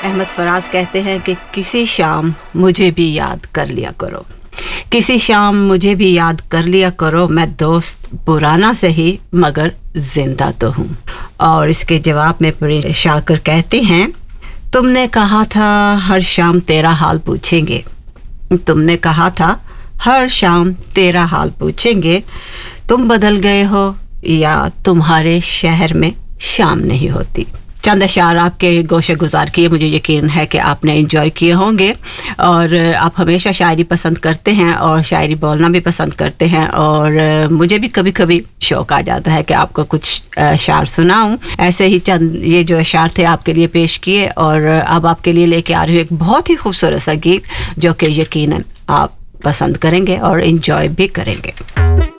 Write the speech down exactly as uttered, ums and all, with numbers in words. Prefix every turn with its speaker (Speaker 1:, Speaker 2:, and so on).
Speaker 1: अहमद फराज कहते हैं कि किसी शाम मुझे भी याद कर लिया करो, किसी शाम मुझे भी याद कर लिया करो, मैं दोस्त पुराना सही मगर जिंदा तो हूँ। और इसके जवाब में परी शाकर कहते हैं, तुमने कहा था हर शाम तेरा हाल पूछेंगे, तुमने कहा था हर शाम तेरा हाल पूछेंगे, तुम बदल गए हो या तुम्हारे शहर में शाम नहीं होती। चंद अशार आपके गोशे गुजार किए, मुझे यकीन है कि आपने एंजॉय किए होंगे और आप हमेशा शायरी पसंद करते हैं और शायरी बोलना भी पसंद करते हैं। और मुझे भी कभी कभी शौक़ आ जाता है कि आपको कुछ अशार सुनाऊं। ऐसे ही चंद ये जो अशार थे आपके लिए पेश किए और अब आपके लिए लेके आ रही हूँ एक बहुत ही खूबसूरत सा गीत जो कि यकीनन आप पसंद करेंगे और एंजॉय भी करेंगे।